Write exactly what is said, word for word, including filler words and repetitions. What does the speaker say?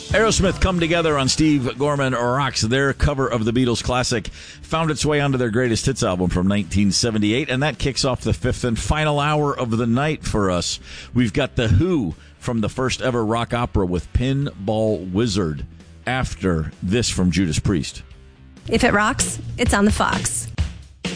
Aerosmith come together on Steve Gorman Rocks. Their cover of the Beatles classic found its way onto their greatest hits album from nineteen seventy-eight, and that kicks off the fifth and final hour of the night for us. We've got The Who from the first ever rock opera with Pinball Wizard after this from Judas Priest. If it rocks, it's on the Fox.